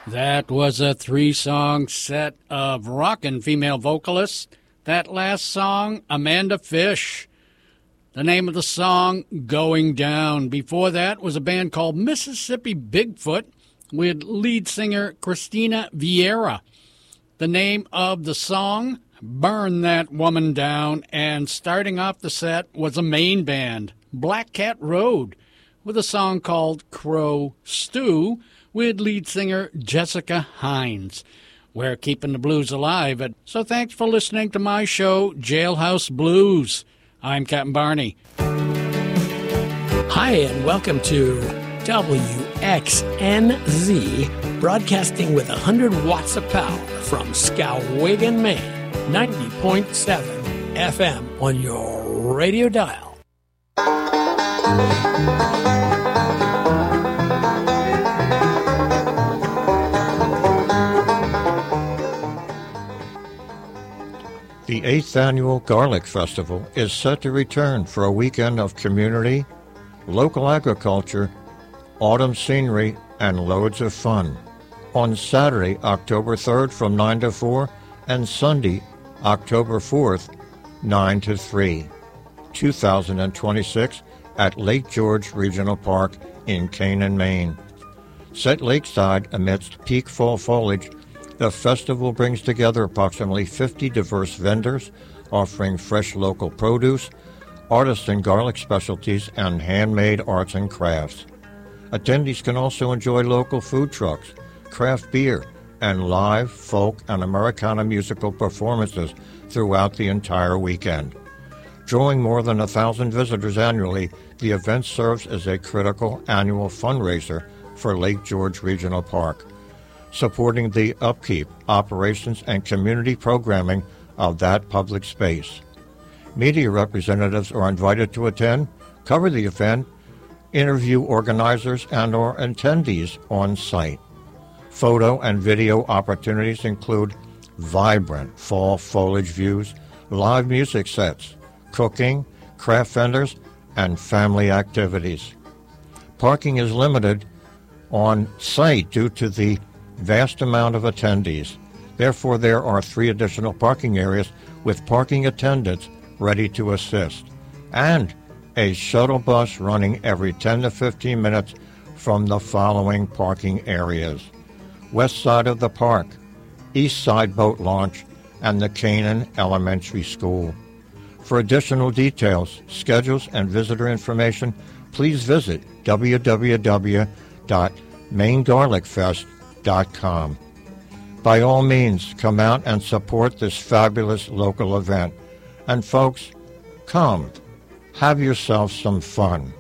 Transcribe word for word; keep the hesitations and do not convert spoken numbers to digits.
That was a three-song set of rockin' female vocalists. That last song, Amanda Fish. The name of the song, Going Down. Before that was a band called Mississippi Bigfoot with lead singer Christina Vieira. The name of the song, Burn That Woman Down. And starting off the set was a main band, Black Cat Road, with a song called Crow Stew, with lead singer Jessica Hines. We're keeping the blues alive. So thanks for listening to my show, Jailhouse Blues. I'm Captain Barney. Hi, and welcome to W X N Z, broadcasting with one hundred watts of power from Skowhegan, Maine, ninety point seven F M on your radio dial. The eighth Annual Garlic Festival is set to return for a weekend of community, local agriculture, autumn scenery, and loads of fun. On Saturday, October third from nine to four, and Sunday, October fourth, nine to three. two thousand twenty-six at Lake George Regional Park in Canaan, Maine. Set lakeside amidst peak fall foliage, the festival brings together approximately fifty diverse vendors offering fresh local produce, artisan garlic specialties, and handmade arts and crafts. Attendees can also enjoy local food trucks, craft beer, and live folk and Americana musical performances throughout the entire weekend. Drawing more than a thousand visitors annually, the event serves as a critical annual fundraiser for Lake George Regional Park, supporting the upkeep, operations, and community programming of that public space. Media representatives are invited to attend, cover the event, interview organizers and or attendees on site. Photo and video opportunities include vibrant fall foliage views, live music sets, cooking, craft vendors, and family activities. Parking is limited on site due to the vast amount of attendees. Therefore, there are three additional parking areas with parking attendants ready to assist, and a shuttle bus running every ten to fifteen minutes from the following parking areas: west side of the park, east side boat launch, and the Canaan Elementary School. For additional details, schedules, and visitor information, please visit w w w dot maine garlic fest dot com. By all means, come out and support this fabulous local event. And folks, come, have yourself some fun.